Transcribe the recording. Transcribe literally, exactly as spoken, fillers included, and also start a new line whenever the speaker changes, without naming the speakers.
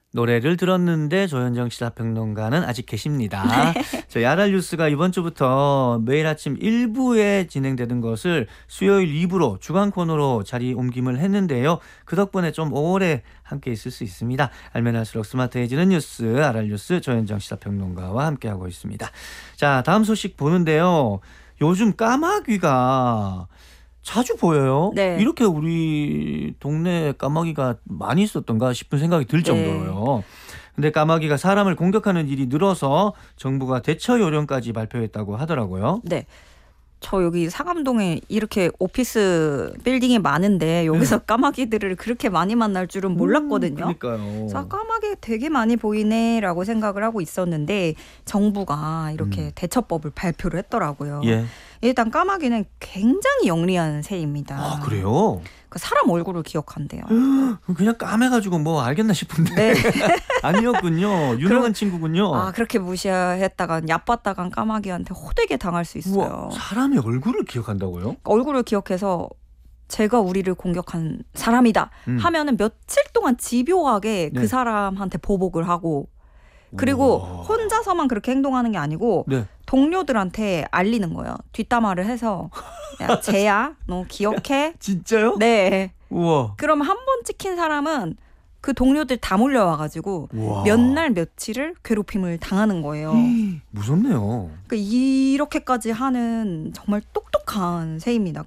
노래를 들었는데 조현정 시사평론가는 아직 계십니다. 저희 아랄뉴스가 이번 주부터 매일 아침 일 부에 진행되는 것을 수요일 이 부로 주간 코너로 자리 옮김을 했는데요. 그 덕분에 좀 오래 함께 있을 수 있습니다. 알면 할수록 스마트해지는 뉴스, 아랄뉴스 조현정 시사평론가와 함께하고 있습니다. 자, 다음 소식 보는데요. 요즘 까마귀가 자주 보여요.
네.
이렇게 우리 동네 까마귀가 많이 있었던가 싶은 생각이 들 정도로요. 네. 근데 까마귀가 사람을 공격하는 일이 늘어서 정부가 대처 요령까지 발표했다고 하더라고요.
네. 저 여기 상암동에 이렇게 오피스 빌딩이 많은데 여기서 네. 까마귀들을 그렇게 많이 만날 줄은 몰랐거든요.
음, 그러니까요.
그래서 까마귀 되게 많이 보이네라고 생각을 하고 있었는데 정부가 이렇게 음. 대처법을 발표를 했더라고요.
예.
일단 까마귀는 굉장히 영리한 새입니다.
아, 그래요?
그 사람 얼굴을 기억한대요.
그냥 까매가지고 뭐 알겠나 싶은데.
네.
아니었군요. 유능한
그럼,
친구군요.
아, 그렇게 무시했다간 얕봤다간 까마귀한테 호되게 당할 수 있어요.
우와, 사람의 얼굴을 기억한다고요?
얼굴을 기억해서 제가 우리를 공격한 사람이다 음. 하면은 며칠 동안 집요하게 네. 그 사람한테 보복을 하고 그리고 우와. 혼자서만 그렇게 행동하는 게 아니고 네. 동료들한테 알리는 거예요. 뒷담화를 해서 야, 쟤야 너 기억해?
진짜요?
네.
우와.
그럼 한 번 찍힌 사람은 그 동료들 다 몰려와가지고 몇 날 며칠을 괴롭힘을 당하는 거예요.
음, 무섭네요.
그러니까 이렇게까지 하는 정말 똑똑한 새입니다.